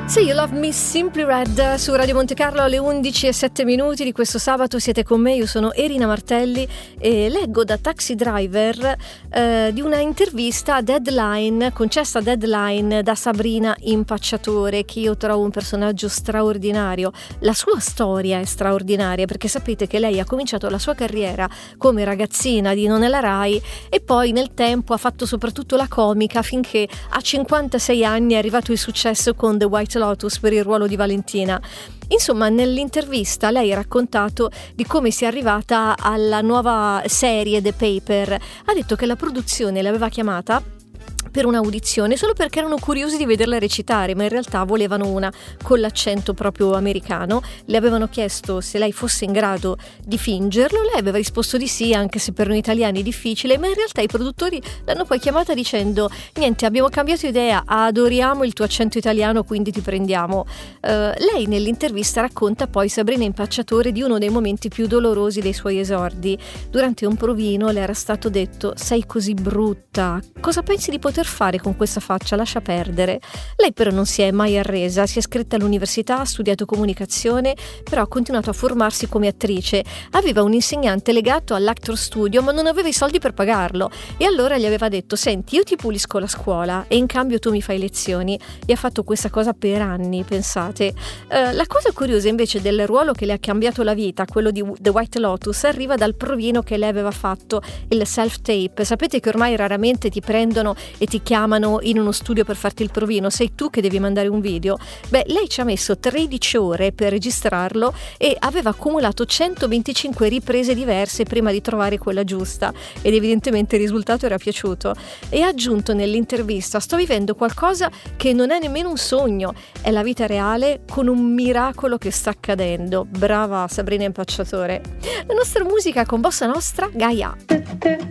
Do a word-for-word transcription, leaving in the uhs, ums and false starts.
Say You Love Me Simply Red su Radio Monte Carlo alle undici e sette minuti di questo sabato. Siete con me, io sono Erina Martelli e leggo da Taxi Driver eh, di una intervista a Deadline, concessa a Deadline da Sabrina Impacciatore, che io trovo un personaggio straordinario. La sua storia è straordinaria perché sapete che lei ha cominciato la sua carriera come ragazzina di Non è la Rai e poi nel tempo ha fatto soprattutto la comica finché a cinquantasei anni è arrivato il successo con The White Lotus per il ruolo di Valentina. Insomma, nell'intervista lei ha raccontato di come sia arrivata alla nuova serie The Paper. Ha detto che la produzione l'aveva chiamata per un'audizione solo perché erano curiosi di vederla recitare, ma in realtà volevano una con l'accento proprio americano. Le avevano chiesto se lei fosse in grado di fingerlo, lei aveva risposto di sì, anche se per noi italiani è difficile, ma in realtà i produttori l'hanno poi chiamata dicendo: niente, abbiamo cambiato idea, adoriamo il tuo accento italiano, quindi ti prendiamo. Uh, lei nell'intervista racconta poi, Sabrina Impacciatore, di uno dei momenti più dolorosi dei suoi esordi. Durante un provino le era stato detto: sei così brutta, cosa pensi di poter fare con questa faccia, lascia perdere. Lei però non si è mai arresa, si è iscritta all'università, ha studiato comunicazione, però ha continuato a formarsi come attrice. Aveva un insegnante legato all'Actor Studio, ma non aveva i soldi per pagarlo, e allora gli aveva detto: senti, io ti pulisco la scuola e in cambio tu mi fai lezioni. E ha fatto questa cosa per anni, pensate. Uh, la cosa curiosa invece del ruolo che le ha cambiato la vita, quello di The White Lotus, arriva dal provino che lei aveva fatto, il self-tape. Sapete che ormai raramente ti prendono e ti chiamano in uno studio per farti il provino, sei tu che devi mandare un video. Beh, lei ci ha messo tredici ore per registrarlo e aveva accumulato centoventicinque riprese diverse prima di trovare quella giusta, ed evidentemente il risultato era piaciuto. E ha aggiunto nell'intervista: sto vivendo qualcosa che non è nemmeno un sogno, è la vita reale con un miracolo che sta accadendo. Brava Sabrina Impacciatore. La nostra musica con Bossa Nostra, Gaia.